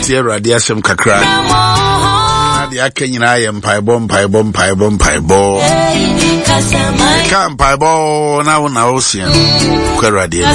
tie radia sem kakra na de akanyina aye mpaibom ka mpaibom na osia kwa radia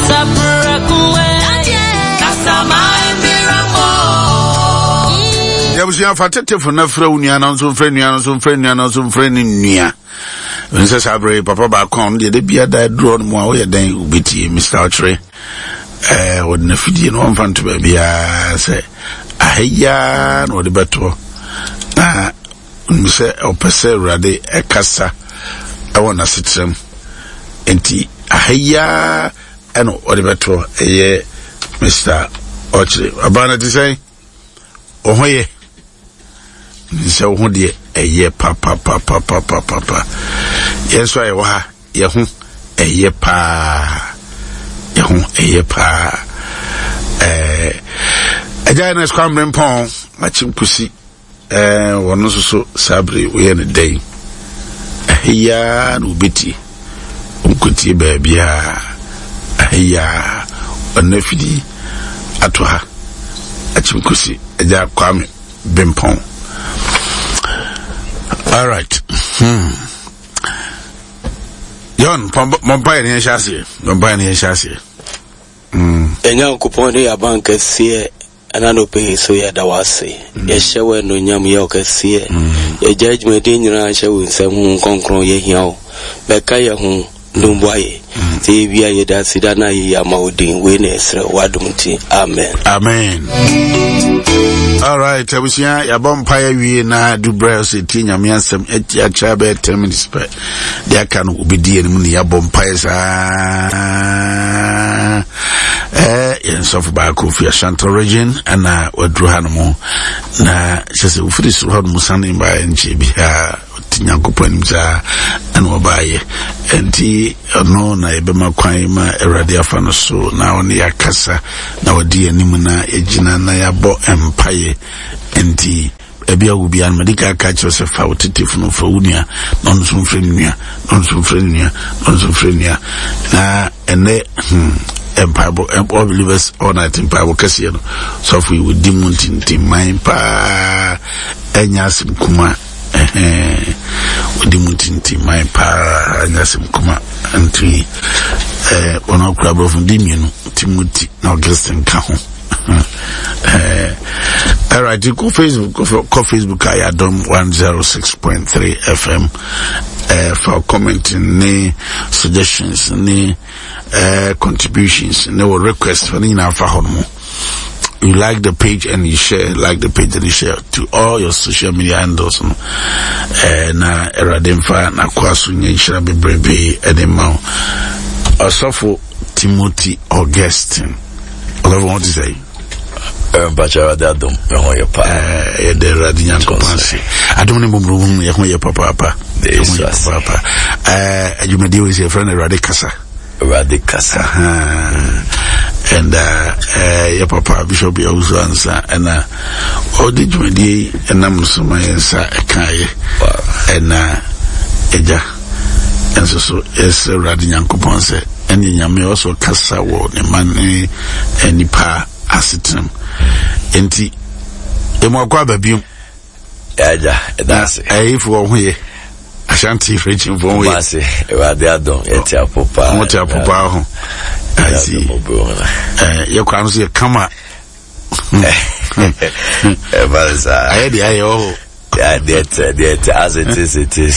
Yabusia fatete for na fra unia na so fra ni nia nse sabre papa ba kon de bia da draw no mo ye dan ubeti Mr. Ochre wodna fidie no mfanto ba bia se ahya no de beto na nse opese rade ekasa awona sitrem enti ahya eno de beto eye Mr. Ochre abana ti say ohoye nse ho de eye papa yeso aye wa ye ho eye pa Ajana scramble pon machim kusi wono so sabre we ne day ahia no beti onkuti ba bia ahia onafidi atoha achim kusi aja kwame bempon. All right. Yon Mompaye ni shasi. Enya kupone ya banka sie anano pe so ya dawase. Ya shewe no nyam ya okasie. Ya judgment nyina shewe nsem konkron ye hiao. Beka ya hu ndumbaye. Ti bia ye da sida na ye ya maudin we na esre wadumti. Amen. All right, abusia ya Mompaye wi na dubra se ti nyame ansem eti acha be 10 minutes per de aka no obedie ni mu ya Mompaye sa in soft ba ko fi Ashanti region ana wadru hanu na sese ufiri so hanu musane ba enche bia tinyankopon nimza ana obaye enti no na ebema kwan ma erade afa no so na oni yakasa na wadi anim na ejina na yabo empaye enti ebia ubi an medical catch yourself out tifno for unia non so frenia na ene Bible and all believers all night in Bible Cassiano. So if we would demontin mine pa enyasim kuma would demontin mine pa enyasim kuma and three one of crab of Dimian Timothy now Gilston Cajon. All right, you go Facebook I Adam 106.3 FM for commenting ni suggestions ni contributions no requests for ni na fa hono. You like the page and you share to all your social media handles na erademfa na kwaso nyinshira bebrebe edema Osofo Timothy Augustine. All I want to say Bachara dadum ye pa de radinyan ko pansi adum ni bumrum ye ho ye papa ajumedi we say friend radikasa and ye papa bishop ya usansa and odi jumedi enam so mayensa ekaye and eja and so is radinyan ko pansi and nyame also kasa wo ne man ni pa asitem enti emwakwa babium yaja edase for hoye Ashanti region for hoye mase ewade adon eti apopa ho I see you can see kama ebalza ayedi ayo yeah that as it is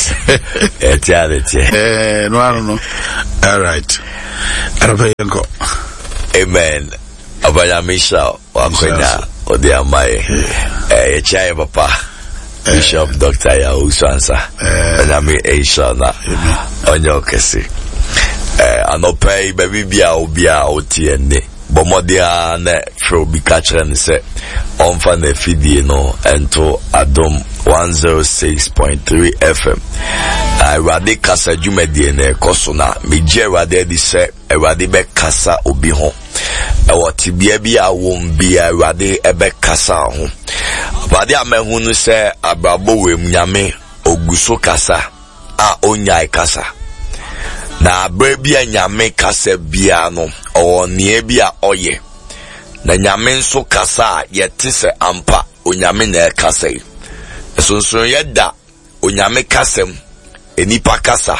eternity no all right arabayenko amen Abaya Misha wakwenya odi amaye chai papa Bishop Dr. ya usansa na me Aisha na onyo kesi anopai baby bia obia otiene bomodia na fro bi kachre ne se onfa na fidie no ento Adom 106.3 FM Awade kasa jumedie na koso na meje awade di se awade be kasa obi ho ewotibia bia won bia awade ebe kasa ho awade amehunu se abrabo wem nyame oguso kasa a onyai kasa na abre bia nyame kasa bia no o nie bia oye na nyame nso kasa yɛte sɛ ampa onyame na kasa yi sonson yɛda onyame kasam enipa kasa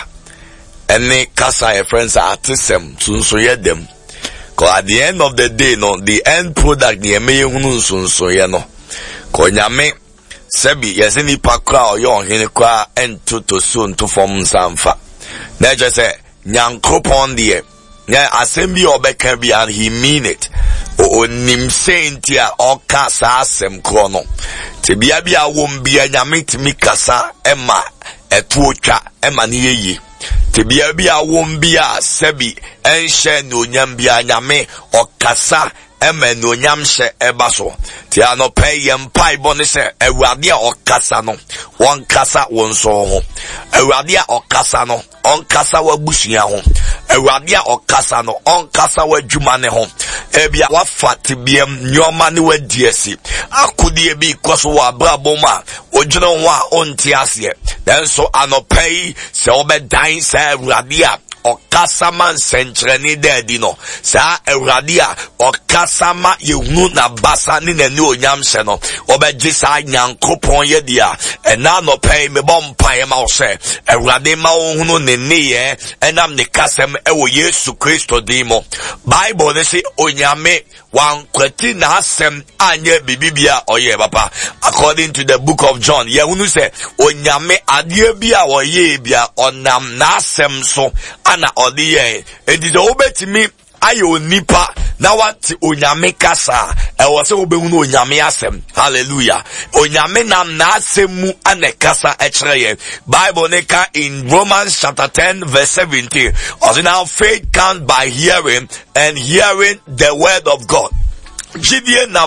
ene kasa ye friends atesem sonson yɛdam. Cause at the end of the day no, the end product ni eme yehunu sonson ye no ko nyame sebi yesi nipa kra oyo ohene kra ento to so nto fom nsamfa na je se nyankopon de na asem bi obeka bi and he mean it onim senti a oka sa asem kro no te bia bia wom bia nyame timi kasa ema etuotwa ema ne yeyi te bia bia wom bia sebi enhye no nyam bia nyame okasa ema no nyam hye eba so ti anope yempai bone se awurade a okasa no won kasa won so ho awurade a okasa no on kasa wabusia ho awurade a okasa no on kasa wadwuma ne ho ebia wafate biam nyoma ne wadiesi akudie bi koso wa braboma ogino ho a onti ase denso anope se obedan se awurade a okasama nsenkyerene dedi no saa awurade a okasama yehunu na basa ne nani onyam hye no obegye saa nyankopon ye dia ena no pay me bompae ma wo se awurade ma wo hunu ne niye enam ne kasem ewo Yesu Kristo dimo Bible ne se onyame wan kwati na asem anye bibibia oye papa according to the book of John yehunu se onyame ade bia oye bia onam na asem so ana odiye edize obetimi ayo nipa na wati onyame kasa ewo se obehunu onyame asem hallelujah onyame nam na asemu ane kasa ekyereye Bible neka in Romans chapter 10 verse 17 also now faith comes by hearing and hearing the word of God. Jidie nam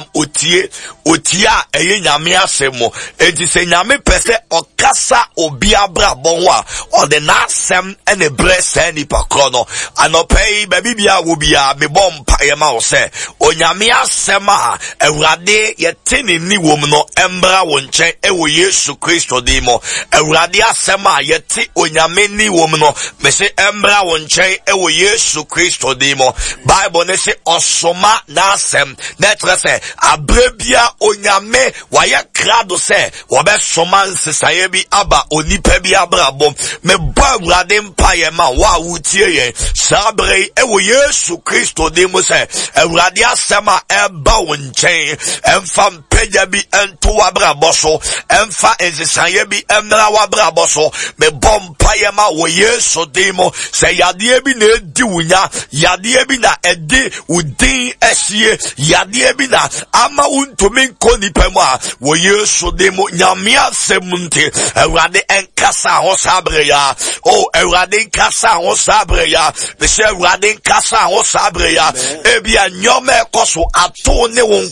otia eye nyame asemo enti se nyame pese okasa obi abrabon wa o de na asem ene brese ni pakrono anopei babibia wo bia me bom paye ma wo se onyame asema awurade yetini ni wom no embra wo nchen ewo Yesu Kristo dimo awurade asema yeti onyame ni wom no me se embra wo nchen ewo Yesu Kristo dimo Bible ne se osoma na asem netre se abrebia onyame waya krado se wobe soman sesaye bi aba onipa bi abrabom me ba awurade mpaye ma wa wutie ye sabre ewo Yesu Kristo de mo se awurade asema eba wonchen emfa mpagya bi ento abraboso emfa ensesaye bi emra wabraboso me bom mpaye ma wo Yesu de mo se yade bi na edi wunya yade bi na edi udin esie yade bi na ama untumi nkoni pema wo Yesu de mo nyame asemunte awurade enkasa ho sabre ya o awurade enkasa ho sabre ya be se awurade enkasa ho sabre ya ebia nyome ekoso ato ne won